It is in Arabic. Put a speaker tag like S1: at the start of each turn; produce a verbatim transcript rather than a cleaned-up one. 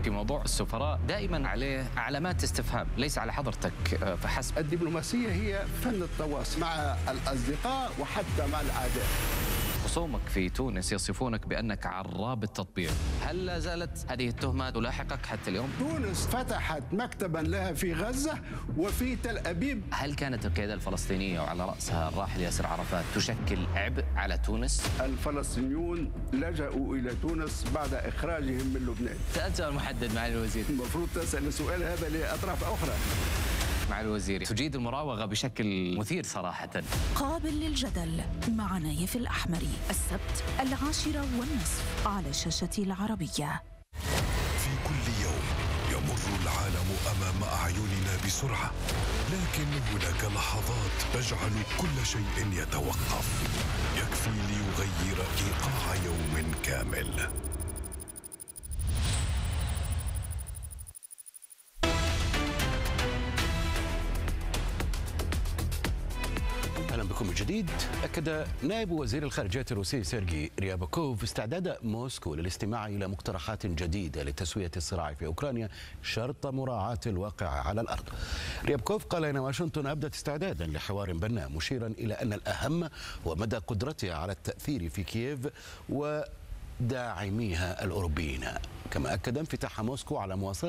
S1: في موضوع السفراء دائما عليه علامات استفهام، ليس على حضرتك فحسب.
S2: الدبلوماسية هي فن التواصل مع الأصدقاء وحتى مع الأعداء.
S1: خصومك في تونس يصفونك بأنك عراب التطبيع، هل لا زالت هذه التهمة تلاحقك حتى اليوم؟
S2: تونس فتحت مكتبا لها في غزة وفي تل أبيب.
S1: هل كانت القيادة الفلسطينية وعلى رأسها الراحل ياسر عرفات تشكل عبء على تونس؟
S2: الفلسطينيون لجأوا إلى تونس بعد إخراجهم من لبنان.
S1: سألت سؤال محدد معالي الوزير.
S2: المفروض تسأل السؤال هذا لأطراف أخرى.
S1: معالي الوزير، تجيد المراوغة بشكل مثير صراحة.
S3: قابل للجدل مع نايف الأحمري السبت العاشرة والنصف على شاشة العربية.
S4: في كل يوم يمر العالم أمام أعيننا بسرعة، لكن هناك لحظات تجعل كل شيء يتوقف، يكفي ليغير إيقاع يوم كامل.
S5: أهلا بكم من جديد. أكد نائب وزير الخارجية الروسي سيرجي ريابوكوف استعداد موسكو للاستماع إلى مقترحات جديدة لتسوية الصراع في أوكرانيا شرط مراعاة الواقع على الأرض. ريابوكوف قال إن واشنطن أبدت استعدادا لحوار بناء، مشيرا إلى أن الأهم هو مدى قدرتها على التأثير في كييف وداعميها الأوروبيين. كما أكد انفتاح موسكو على مواصلة